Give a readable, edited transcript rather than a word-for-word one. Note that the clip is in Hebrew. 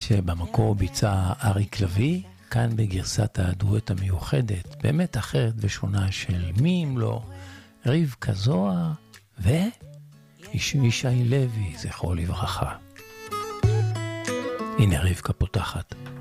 שבמקור ביצע אריק לביא, כאן בגרסת הדואט המיוחדת, באמת אחרת ושונה של מי אם לא, רבקה זוהר וישי לוי, זכרו לברכה. הנה רבקה פותחת.